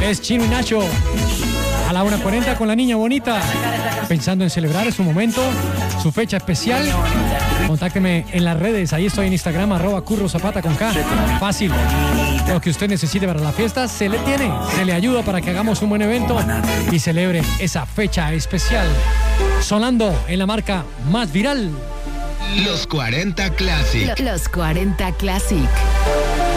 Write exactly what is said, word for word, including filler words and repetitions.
Es Chino y Nacho. A la una cuarenta con la niña bonita. Pensando en celebrar su momento, su fecha especial. Contácteme en las redes. Ahí estoy en Instagram, arroba Curro Zapata con K. Fácil. Lo que usted necesite para la fiesta, se le tiene. Se le ayuda para que hagamos un buen evento y celebre esa fecha especial. Sonando en la marca más viral. Los cuarenta Classic. Los cuarenta Classic.